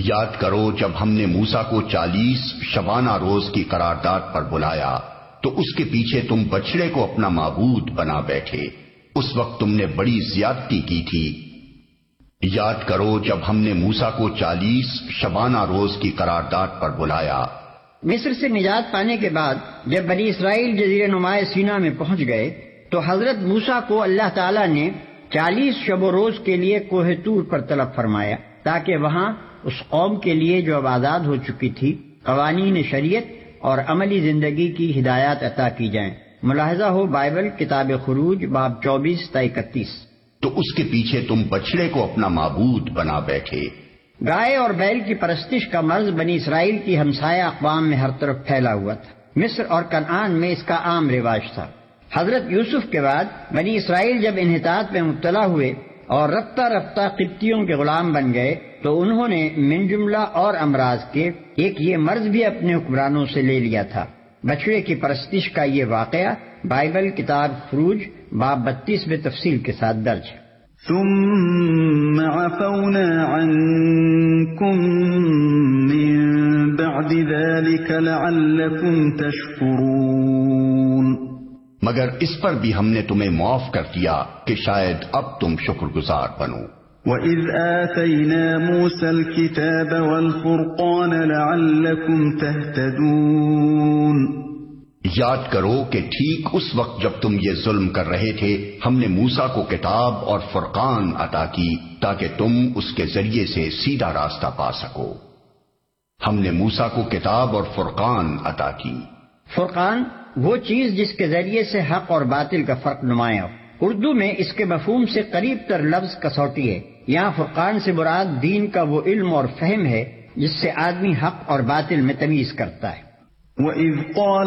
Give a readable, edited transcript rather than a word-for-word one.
یاد کرو جب ہم نے موسیٰ کو 40 شبانہ روز کی قرارداد پر بلایا تو اس کے پیچھے تم بچڑے کو اپنا معبود بنا بیٹھے، اس وقت تم نے بڑی زیادتی کی تھی۔ یاد کرو جب ہم نے موسیٰ کو 40 شبانہ روز کی قرارداد پر بلایا۔ مصر سے نجات پانے کے بعد جب بنی اسرائیل جزیرہ نما سینا میں پہنچ گئے تو حضرت موسیٰ کو اللہ تعالیٰ نے 40 شب و روز کے لیے کوہ طور پر طلب فرمایا تاکہ وہاں اس قوم کے لیے جو اب آزاد ہو چکی تھی قوانین شریعت اور عملی زندگی کی ہدایات عطا کی جائیں۔ ملاحظہ ہو بائبل کتاب خروج باب 24 تا 31۔ تو اس کے پیچھے تم بچڑے کو اپنا معبود بنا بیٹھے۔ گائے اور بیل کی پرستش کا مرض بنی اسرائیل کی ہمسایہ اقوام میں ہر طرف پھیلا ہوا تھا۔ مصر اور کنعان میں اس کا عام رواج تھا۔ حضرت یوسف کے بعد بنی اسرائیل جب انحطاط میں مبتلا ہوئے اور رفتہ رفتہ قبطیوں کے غلام بن گئے تو انہوں نے من جملہ اور امراض کے ایک یہ مرض بھی اپنے حکمرانوں سے لے لیا تھا۔ بچڑے کی پرستش کا یہ واقعہ بائبل کتاب خروج باب 32 میں تفصیل کے ساتھ درج ہے۔ ثم عفونا عنكم من بعد ذلك لعلكم تشكرون، مگر اس پر بھی ہم نے تمہیں معاف کر دیا کہ شاید اب تم شکر گزار بنو۔ وَإِذْ آتَيْنَا مُوسَى الْكِتَابَ وَالْفُرْقَانَ لَعَلَّكُمْ تَهْتَدُونَ، یاد کرو کہ ٹھیک اس وقت جب تم یہ ظلم کر رہے تھے ہم نے موسیٰ کو کتاب اور فرقان عطا کی تاکہ تم اس کے ذریعے سے سیدھا راستہ پا سکو۔ ہم نے موسیٰ کو کتاب اور فرقان عطا کی۔ فرقان وہ چیز جس کے ذریعے سے حق اور باطل کا فرق نمایاں ہو۔ اردو میں اس کے مفہوم سے قریب تر لفظ کسوٹی ہے۔ یہاں فرقان سے مراد دین کا وہ علم اور فہم ہے جس سے آدمی حق اور باطل میں تمیز کرتا ہے۔ وَإِذْ قَالَ